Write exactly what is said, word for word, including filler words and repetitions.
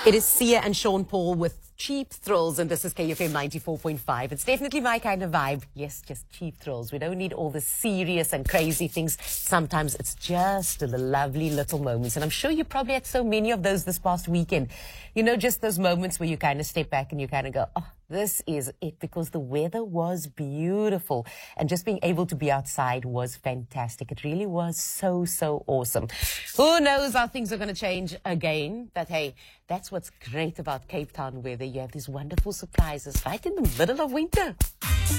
It is Sia and Sean Paul with Cheap Thrills, and this is K F M ninety-four point five. It's definitely my kind of vibe. Yes, just cheap thrills. We don't need all the serious and crazy things. Sometimes it's just the lovely little moments. And I'm sure you probably had so many of those this past weekend. You know, just those moments where you kind of step back and you kind of go, oh, this is it, because the weather was beautiful. And just being able to be outside was fantastic. It really was so, so awesome. Who knows how things are going to change again? But hey, that's what's great about Cape Town weather. You have these wonderful surprises right in the middle of winter.